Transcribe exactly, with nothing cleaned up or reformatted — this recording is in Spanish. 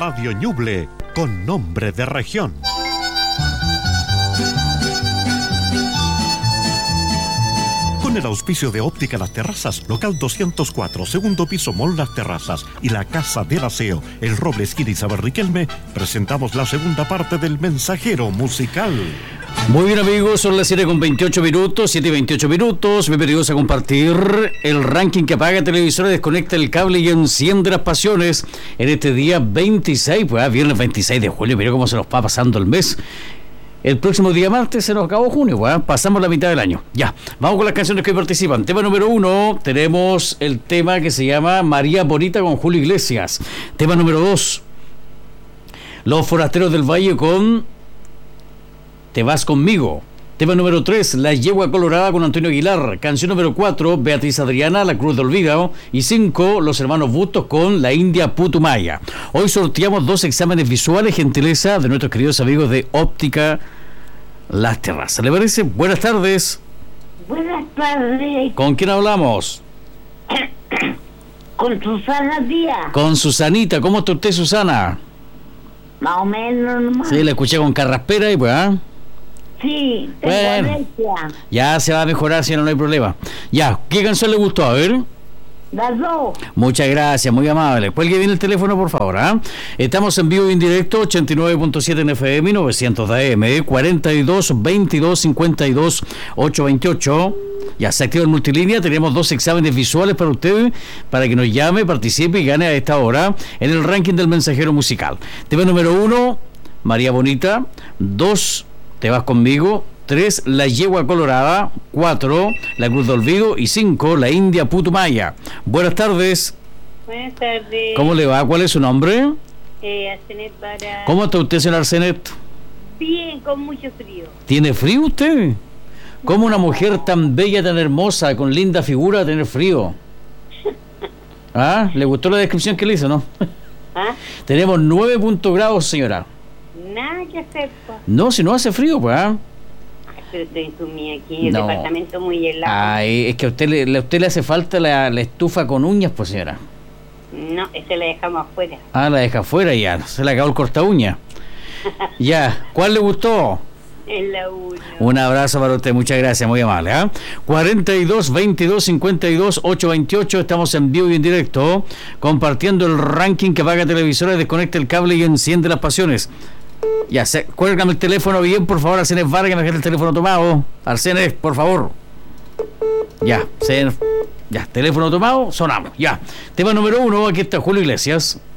Radio Ñuble con nombre de región. Con el auspicio de Óptica Las Terrazas, local doscientos cuatro, segundo piso, Mall Las Terrazas, y la Casa del Aseo, El Roble, esquina Isabel Riquelme, presentamos la segunda parte del Mensajero Musical. Muy bien, amigos, son las siete con veintiocho minutos, siete y veintiocho minutos. Bienvenidos a compartir el ranking que apaga televisores, desconecta el cable y enciende las pasiones en este día veintiséis, pues, viernes veintiséis de julio. Mira cómo se nos va pasando el mes. El próximo día martes se nos acabó junio, pues, pasamos la mitad del año. Ya, vamos con las canciones que hoy participan. Tema número uno, tenemos el tema que se llama María Bonita con Julio Iglesias. Tema número dos, Los Forasteros del Valle con Te Vas Conmigo. Tema número tres, La Yegua Colorada con Antonio Aguilar. Canción número cuatro, Beatriz Adriana, La Cruz de Olvido. Y cinco, Los Hermanos Bustos con La India Putumaya. Hoy sorteamos dos exámenes visuales, gentileza de nuestros queridos amigos de Óptica Las Terrazas. ¿Le parece? Buenas tardes. Buenas tardes. ¿Con quién hablamos? Con Susana Díaz. Con Susanita. ¿Cómo está usted, Susana? Más o menos nomás. Sí, la escuché con carraspera y pues, ¿ah? Sí, tengo Bueno. alergia. Ya se va a mejorar, si no, no hay problema. Ya, ¿qué canción le gustó? A ver. Las dos. Muchas gracias, muy amable. Cuelgue bien el teléfono, por favor. ¿eh? Estamos en vivo y en directo, ochenta y nueve punto siete en F M, novecientos de A M, cuarenta y dos, veintidós, cincuenta y dos, ochocientos veintiocho. Ya se activa el multilínea, tenemos dos exámenes visuales para usted, para que nos llame, participe y gane a esta hora en el ranking del Mensajero Musical. Tema número uno, María Bonita. Dos, Te Vas Conmigo. tres, La Yegua Colorada. cuatro, La Cruz de Olvido. Y cinco, La India Putumaya. Buenas tardes. Buenas tardes. ¿Cómo le va? ¿Cuál es su nombre? Eh, Arsenet para... ¿Cómo está usted, señor Arsenet? Bien, con mucho frío. ¿Tiene frío usted? ¿Cómo una mujer tan bella, tan hermosa, con linda figura, va a tener frío? ¿Ah? ¿Le gustó la descripción que le hizo, no? ¿Ah? Tenemos nueve puntos grados, señora. Nada que hacer, pues. No, si no hace frío, pues, ¿ah? Pero estoy sumida aquí, el No. departamento muy helado. Ay, es que a usted le, a usted le hace falta la, la estufa con uñas, pues, señora. No, ese la dejamos afuera. Ah, la deja afuera ya, se le acabó el corta uña. Ya, ¿cuál le gustó? Es la uno. Un abrazo para usted, muchas gracias, muy amable. ¿eh? cuarenta y dos, veintidós, cincuenta y dos, ochocientos veintiocho, estamos en vivo y en directo, compartiendo el ranking que paga televisores, desconecta el cable y enciende las pasiones. Ya, se, cuélgame el teléfono bien, por favor, Arsenes Vargas, que me deje el teléfono tomado. Arsenes, por favor. Ya, se, ya, teléfono tomado, sonamos, ya. Tema número uno, aquí está Julio Iglesias.